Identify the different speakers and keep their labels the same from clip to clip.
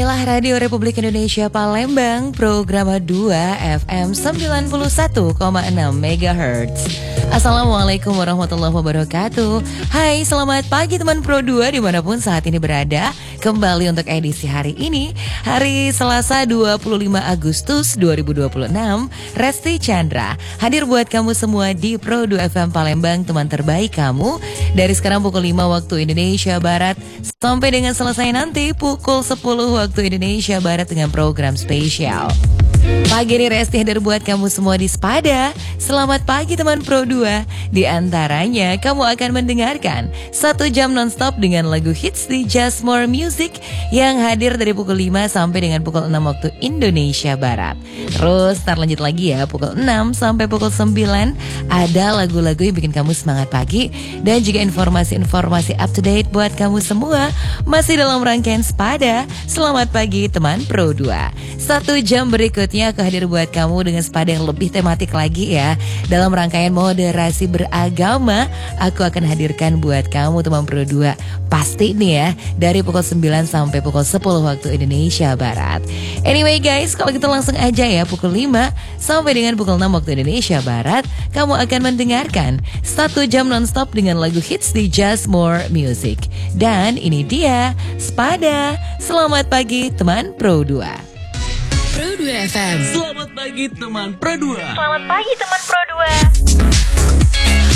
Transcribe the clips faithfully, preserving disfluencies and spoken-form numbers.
Speaker 1: Inilah Radio Republik Indonesia Palembang, program dua F M sembilan puluh satu koma enam megahertz. Assalamualaikum warahmatullahi wabarakatuh. Hai, selamat pagi teman Pro dua dimanapun saat ini berada. Kembali untuk edisi hari ini, hari Selasa dua puluh lima Agustus dua ribu dua puluh enam. Resti Chandra hadir buat kamu semua di Pro dua F M Palembang, teman terbaik kamu. Dari sekarang pukul lima waktu Indonesia Barat sampai dengan selesai nanti pukul sepuluh waktu Indonesia Barat dengan program spesial. Pagi ini Resti hadir buat kamu semua di Spada. Selamat pagi teman Pro dua. Di antaranya kamu akan mendengarkan satu jam nonstop dengan lagu hits di Just More Music yang hadir dari pukul lima sampai dengan pukul enam waktu Indonesia Barat. Terus ntar lanjut lagi ya, pukul enam sampai pukul sembilan ada lagu-lagu yang bikin kamu semangat pagi dan juga informasi-informasi up to date buat kamu semua. Masih dalam rangkaian Spada. Selamat pagi teman Pro dua. Satu jam berikutnya aku hadir buat kamu dengan Spada yang lebih tematik lagi ya. Dalam rangkaian moderasi beragama, aku akan hadirkan buat kamu teman Pro dua. Pasti nih ya, dari pukul sembilan sampai pukul sepuluh waktu Indonesia Barat. Anyway guys, kalau gitu langsung aja ya, pukul lima sampai dengan pukul enam waktu Indonesia Barat, kamu akan mendengarkan satu jam nonstop dengan lagu hits di Just More Music. Dan ini dia Spada. Selamat pagi teman Pro dua.
Speaker 2: Pro dua F M.
Speaker 3: Selamat pagi teman Pro dua.
Speaker 4: Selamat pagi teman Pro dua.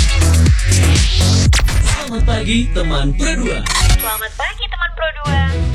Speaker 3: Selamat pagi teman Pro dua.
Speaker 4: Selamat pagi teman Pro dua.